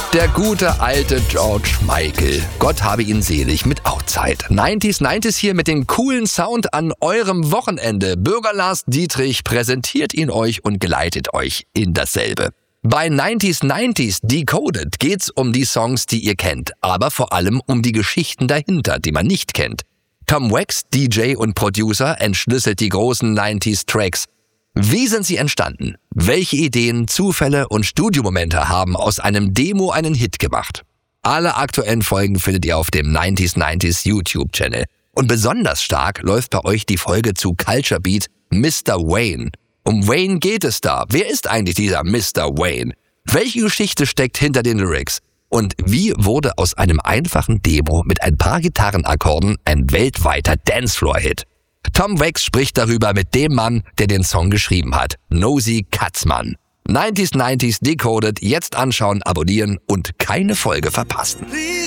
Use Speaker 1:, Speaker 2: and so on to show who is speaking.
Speaker 1: Der gute alte George Michael. Gott habe ihn selig mit Outzeit. 90s hier mit dem coolen Sound an eurem Wochenende. Bürger Lars Dietrich präsentiert ihn euch und geleitet euch in dasselbe. Bei 90s Decoded geht's um die Songs, die ihr kennt, aber vor allem um die Geschichten dahinter, die man nicht kennt. Tom Wax, DJ und Producer, entschlüsselt die großen 90s Tracks. Wie sind sie entstanden? Welche Ideen, Zufälle und Studiomomente haben aus einem Demo einen Hit gemacht? Alle aktuellen Folgen findet ihr auf dem 90s YouTube-Channel. Und besonders stark läuft bei euch die Folge zu Culture Beat Mr. Wayne. Um Wayne geht es da. Wer ist eigentlich dieser Mr. Wayne? Welche Geschichte steckt hinter den Lyrics? Und wie wurde aus einem einfachen Demo mit ein paar Gitarrenakkorden ein weltweiter Dancefloor-Hit? Tom Wax spricht darüber mit dem Mann, der den Song geschrieben hat, Nosy Katzmann. 90s Decoded, jetzt anschauen, abonnieren und keine Folge verpassen.